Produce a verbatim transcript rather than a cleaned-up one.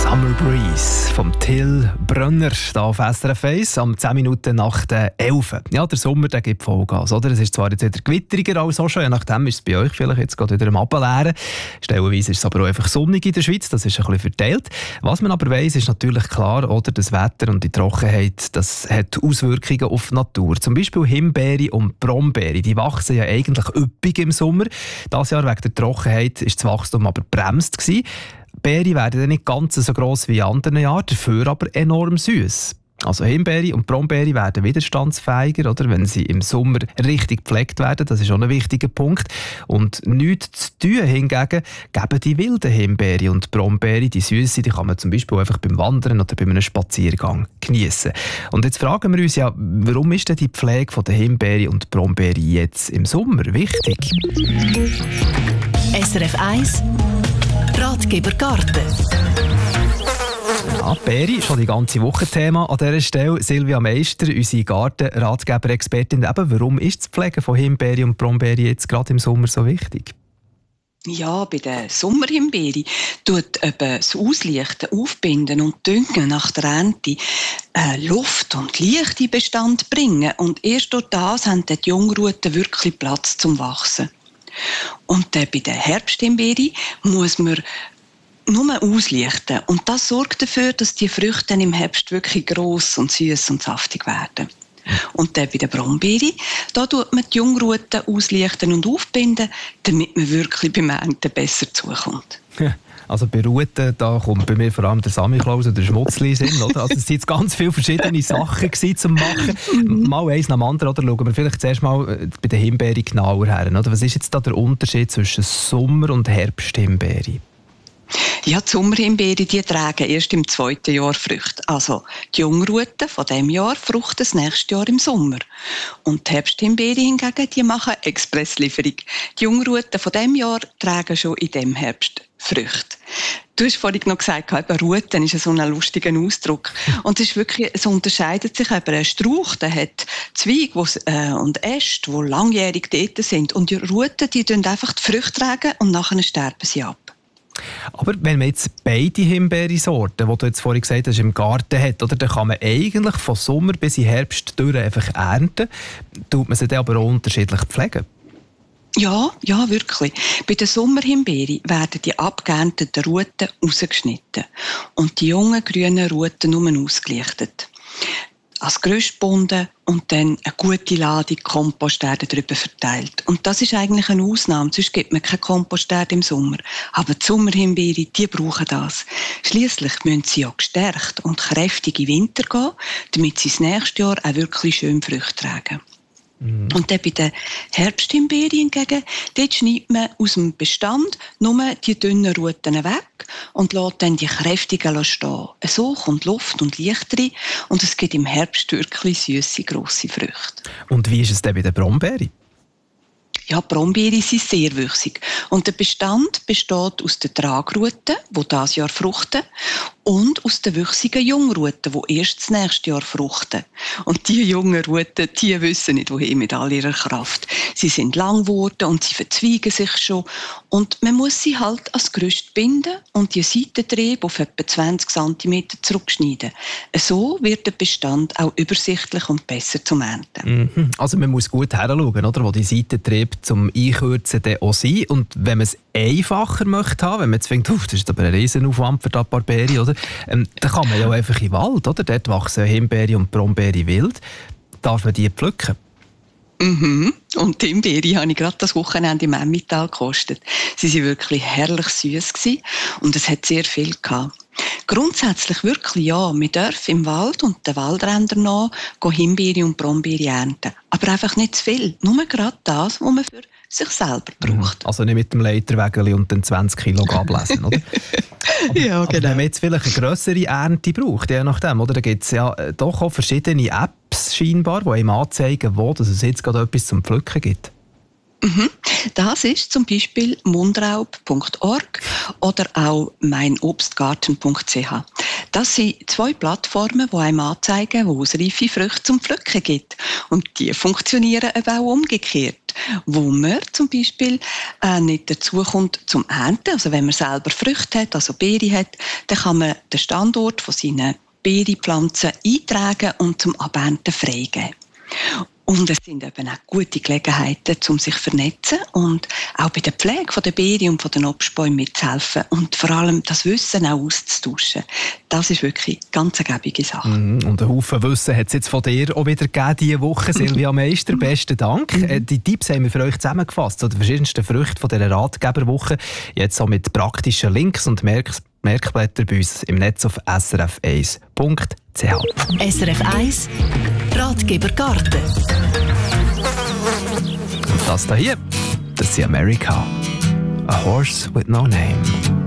Summer Breeze vom Till Brönner hier auf S R F eins am zehn Minuten nach der elf. Ja, der Sommer der gibt Vollgas, oder? Es ist zwar jetzt wieder gewitteriger als auch schon, je nachdem ist es bei euch vielleicht jetzt gerade wieder am Ableeren. Stellenweise ist es aber auch einfach sonnig in der Schweiz, das ist ein bisschen verteilt. Was man aber weiss, ist natürlich klar, oder? Das Wetter und die Trockenheit, das hat Auswirkungen auf die Natur. Zum Beispiel Himbeere und Brombeere, die wachsen ja eigentlich üppig im Sommer. Dieses Jahr wegen der Trockenheit ist das Wachstum aber bremst gewesen. Beeren werden dann nicht ganz so gross wie in anderen Jahren, dafür aber enorm süß. Also Himbeere und Brombeere werden widerstandsfähiger, oder, wenn sie im Sommer richtig gepflegt werden. Das ist auch ein wichtiger Punkt. Und nichts zu tun hingegen geben die wilden Himbeere und Brombeere, die süße, die kann man zum Beispiel einfach beim Wandern oder bei einem Spaziergang geniessen. Und jetzt fragen wir uns ja, warum ist denn die Pflege der Himbeere und Brombeere jetzt im Sommer wichtig? S R F eins Ratgeber Garten. Ja, Beere, schon die ganze Woche Thema an dieser Stelle. Silvia Meister, unsere Garten-Ratgeber-Expertin. Eben, warum ist das Pflegen von Himbeere und Brombeere jetzt gerade im Sommer so wichtig? Ja, bei der Sommerhimbeere tut eben das Auslichten, Aufbinden und Düngen nach der Ernte äh, Luft und Licht in Bestand bringen. Und erst durch das haben die Jungruten wirklich Platz zum Wachsen. Und äh, bei der Herbsthimbeere muss man nur auslichten. Und das sorgt dafür, dass die Früchte im Herbst wirklich gross und süß und saftig werden. Und dann bei der Brombeere, da tut man die Jungruten auslichten und aufbinden, damit man wirklich beim Ernten besser zukommt. Also bei Ruten, da kommt bei mir vor allem der Samichlaus oder der Schmutzli hin, oder? Also es sind jetzt ganz viele verschiedene Sachen zum Machen. Mal eins nach dem anderen, oder? Schauen wir vielleicht zuerst mal bei der Himbeere genauer her, oder? Was ist jetzt da der Unterschied zwischen Sommer- und Herbsthimbeere? Ja, die Sommerhimbeere, die tragen erst im zweiten Jahr Früchte. Also die Jungruten von diesem Jahr fruchten das nächste Jahr im Sommer. Und die Herbsthimbeere hingegen, die machen Expresslieferung. Die Jungruten von diesem Jahr tragen schon in diesem Herbst Früchte. Du hast vorhin noch gesagt, eben Ruten ist so ein lustiger Ausdruck. Und es ist wirklich, es unterscheidet sich eben. Ein Strauch, der hat Zweige äh, und Äste, die langjährig dort sind. Und die Ruten, die tragen einfach die Früchte tragen und nachher sterben sie ab. Aber wenn man jetzt beide Himbeersorten, die du jetzt vorhin gesagt hast, im Garten hat, oder, dann kann man eigentlich von Sommer bis in Herbst durch einfach ernten. Tut man sie dann aber auch unterschiedlich pflegen? Ja, ja, wirklich. Bei der Sommerhimbeere werden die abgeernteten Ruten rausgeschnitten und die jungen grünen Ruten nur ausgelichtet. Als Gerüst gebunden und dann eine gute Ladung Komposterde darüber verteilt. Und das ist eigentlich eine Ausnahme, sonst gibt man keine Komposterde im Sommer. Aber die Sommerhimbeere, die brauchen das. Schliesslich müssen sie ja gestärkt und kräftig in den Winter gehen, damit sie das nächste Jahr auch wirklich schön Früchte tragen. Mhm. Und dann bei den Herbsthimbeeren hingegen, dort schneidet man aus dem Bestand nur die dünnen Ruten weg und lässt dann die kräftigen stehen. So kommt Luft und Licht rein und es gibt im Herbst wirklich süsse, grosse Früchte. Und wie ist es denn bei den Brombeeren? Ja, die Brombeeren sind sehr wüchsig. Und der Bestand besteht aus den Tragruten, die dieses Jahr fruchten, und aus den wüchsigen Jungruten, die erst das nächste Jahr fruchten. Und diese jungen Ruten, die wissen nicht, wohin mit all ihrer Kraft. Sie sind lang geworden und sie verzweigen sich schon. Und man muss sie halt als Gerüst binden und die Seitentriebe auf etwa zwanzig Zentimeter zurückschneiden. So wird der Bestand auch übersichtlich und besser zum Ernten. Mhm. Also man muss gut hinschauen, oder, wo die Seitentriebe zum Einkürzen auch sind. Und wenn man es einfacher möchte haben, wenn man jetzt denkt, das ist aber ein Riesenaufwand für die Barbeere, oder? Ähm, dann kann man ja einfach in den Wald, oder? Dort wachsen Himbeere und Brombeere wild. Darf man die pflücken? Mhm. Und die Himbeere habe ich gerade das Wochenende im Emmental gekostet. Sie waren wirklich herrlich süß und es hat sehr viel gehabt. Grundsätzlich wirklich ja, wir dürfen im Wald und den Waldrändern nach Himbeere und Brombeere ernten. Aber einfach nicht zu viel, nur gerade das, was man für sich selber braucht. Also nicht mit dem Leiterwägeli und den zwanzig Kilo ablesen, oder? Aber, ja, genau. Wenn man jetzt vielleicht eine grössere Ernte braucht, je nachdem, oder? Da gibt es ja doch auch verschiedene Apps scheinbar, die einem anzeigen, wo dass es jetzt gerade etwas zum Pflücken gibt. Mhm. Das ist zum Beispiel mundraub punkt org oder auch mein obstgarten punkt c h. Das sind zwei Plattformen, die einem anzeigen, wo es reife Früchte zum Pflücken gibt. Und die funktionieren eben auch umgekehrt. Wo man zum Beispiel äh, nicht dazu kommt zum Ernten, also wenn man selber Früchte hat, also Beeren hat, dann kann man den Standort von seinen Beerenpflanzen eintragen und zum Abernten freigeben. Und es sind eben auch gute Gelegenheiten, um sich zu vernetzen und auch bei der Pflege der Beeren und den Obstbäumen mitzuhelfen und vor allem das Wissen auch auszutauschen. Das ist wirklich eine ganz ergiebige Sache. Mm, und einen Haufen Wissen hat es jetzt von dir auch wieder gegeben diese Woche. Silvia Meister, besten Dank. äh, die Tipps haben wir für euch zusammengefasst, zu den verschiedensten Früchten von dieser Ratgeberwoche. Jetzt auch mit praktischen Links und Merk- Merkblättern bei uns im Netz auf s r f eins punkt c h. S R F eins Ratgeber Garten. Und das hier, das ist America. A Horse with No Name.